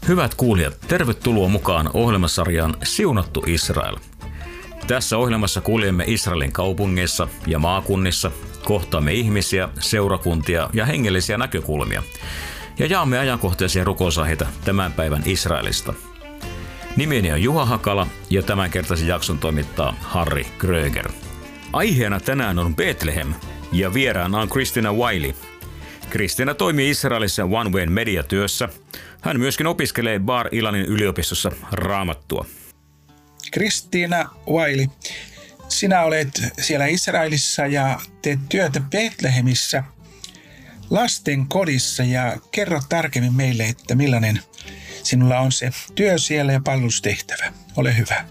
Hyvät kuulijat, tervetuloa mukaan ohjelmasarjaan Siunattu Israel. Tässä ohjelmassa kuljemme Israelin kaupungeissa ja maakunnissa, kohtaamme ihmisiä, seurakuntia ja hengellisiä näkökulmia ja jaamme ajankohtaisia rukousaiheita tämän päivän Israelista. Nimeni on Juha Hakala ja tämänkertaisen jakson toimittaa Harri Kröger. Aiheena tänään on Bethlehem ja vieraana on Christina Wiley. Christina toimii Israelissa One Way mediatyössä. Hän myöskin opiskelee Bar Ilanin yliopistossa raamattua. Christina Wiley, sinä olet siellä Israelissa ja teet työtä Bethlehemissä lasten kodissa ja kerro tarkemmin meille, että millainen sinulla on se työ siellä ja palvelustehtävä. Ole hyvä.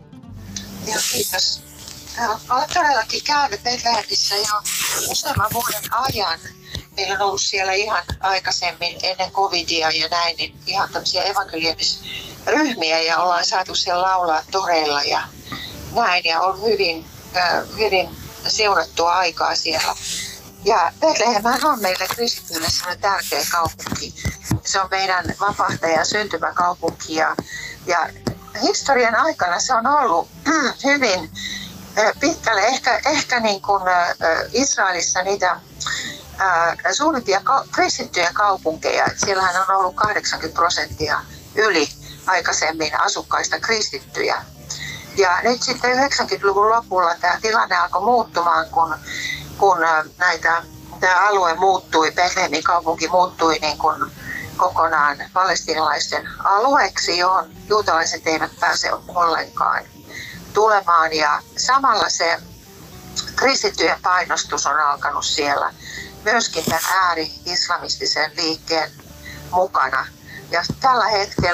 Joo, kiitos. Olen todellakin käynyt Bethlehemissä jo useamman vuoden ajan. Meillä on ollut siellä ihan aikaisemmin ennen covidia ja näin, niin ihan tämmöisiä evankeliumisryhmiä ja ollaan saatu siellä laulaa toreilla ja näin ja on hyvin seunattua aikaa siellä. Ja Bethlehem on meille kristityille sellainen tärkeä kaupunki. Se on meidän vapahtajan syntymäkaupunki ja historian aikana se on ollut hyvin pitkälle ehkä niin kuin Israelissa niitä suurimpia kristittyjä kaupunkeja. Siellähän on ollut 80% yli aikaisemmin asukkaista kristittyjä. Ja nyt sitten 90-luvun lopulla tämä tilanne alkoi muuttumaan, kun tämä alue muuttui, Bethlehemin kaupunki muuttui niin kuin kokonaan palestiinalaisten alueeksi, johon juutalaiset eivät pääse ollenkaan tulemaan. Ja samalla se kristittyjen painostus on alkanut siellä myöskin tämän ääri-islamistisen liikkeen mukana. Ja tällä hetkellä